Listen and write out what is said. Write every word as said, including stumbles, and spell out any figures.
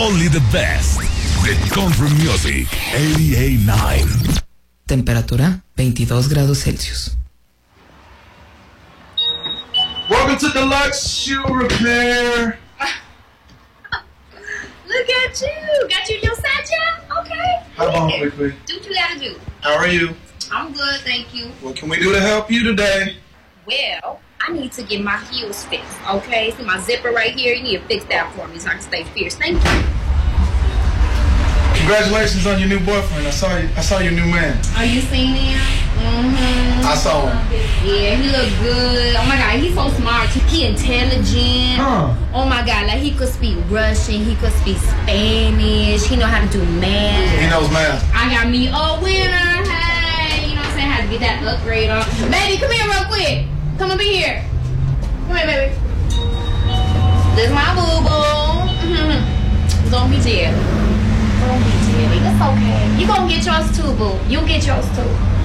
Only the best. The Country Music eighty-eight point nine. Temperatura veintidós grados Celsius. Welcome to Deluxe Shoe Repair. Look at you. Got your new Satya? Okay. How about quickly? Do what you gotta do. How are you? I'm good, thank you. What can we do to help you today? Well, I need to get my heels fixed, okay? See my zipper right here? You need to fix that for me so I can stay fierce. Thank you. Congratulations on your new boyfriend. I saw you. I saw your new man. Are you seeing him? Mm-hmm. I saw him. Yeah, he look good. Oh my God, he's so smart. He intelligent. Huh. Oh my God, like he could speak Russian. He could speak Spanish. He know how to do math. He knows math. I got me a winner. Hey, you know what I'm saying? I had to get that upgrade on. Baby, come here real quick. Come up in here. Come here, baby. This is my boo-boo. Mm-hmm. Don't be jelly. Don't be jelly. It's okay. You gonna get yours too, boo. You get yours too.